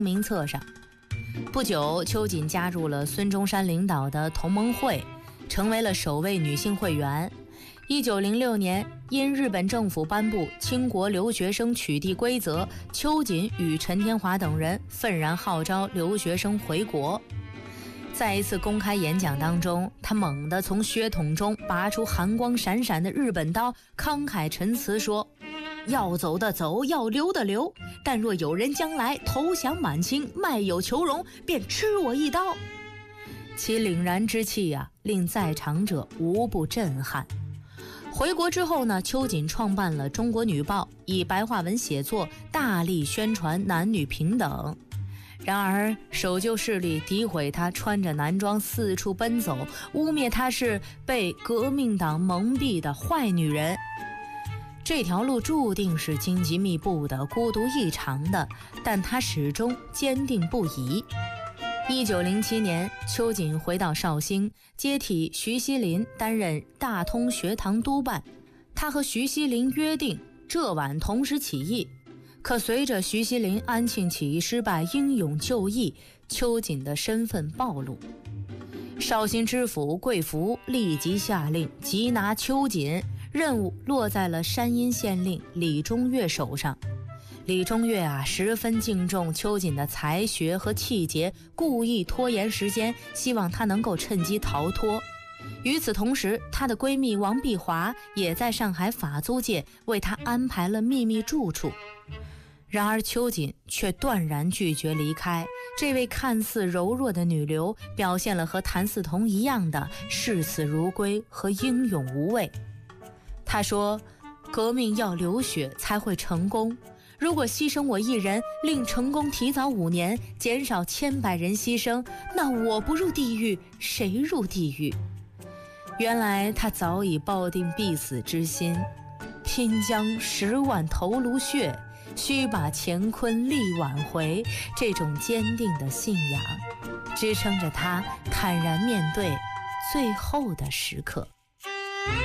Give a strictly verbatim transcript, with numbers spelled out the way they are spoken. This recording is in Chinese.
名册上。不久，秋瑾加入了孙中山领导的同盟会，成为了首位女性会员。一九零六年，因日本政府颁布倾国留学生取缔规则，秋瑾与陈天华等人愤然号召留学生回国。在一次公开演讲当中，他猛地从血桶中拔出寒光闪闪的日本刀，慷慨陈词说：要走的走，要留的留，但若有人将来投降满清，卖友求荣，便吃我一刀。其凛然之气啊，令在场者无不震撼。回国之后呢，秋瑾创办了《中国女报》，以白话文写作，大力宣传男女平等。然而守旧势力诋毁她穿着男装四处奔走，污蔑她是被革命党蒙蔽的坏女人。这条路注定是荆棘密布的、孤独异常的，但她始终坚定不移。一九零七年，秋瑾回到绍兴，接替徐锡麟担任大通学堂督办。他和徐锡麟约定这晚同时起义，可随着徐锡麟安庆起义失败，英勇就义，秋瑾的身份暴露。绍兴知府桂福立即下令缉拿秋瑾，任务落在了山阴县令李中岳手上。李中岳啊，十分敬重秋瑾的才学和气节，故意拖延时间，希望她能够趁机逃脱。与此同时，她的闺蜜王碧华也在上海法租界为她安排了秘密住处。然而秋瑾却断然拒绝离开，这位看似柔弱的女流表现了和谭嗣同一样的视死如归和英勇无畏。她说，革命要流血才会成功，如果牺牲我一人，令成功提早五年，减少千百人牺牲，那我不入地狱，谁入地狱？原来他早已抱定必死之心，拼将十万头颅血，须把乾坤力挽回。这种坚定的信仰，支撑着他坦然面对最后的时刻。